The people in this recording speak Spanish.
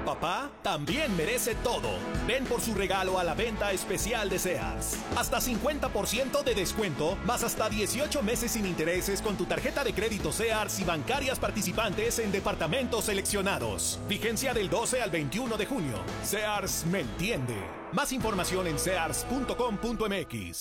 papá también merece todo. Ven por su regalo a la venta especial de Sears. Hasta 50% de descuento, más hasta 18 meses sin intereses con tu tarjeta de crédito Sears y bancarias participantes en departamentos seleccionados. Vigencia del 12 al 21 de junio. Sears me entiende. Más información en sears.com.mx.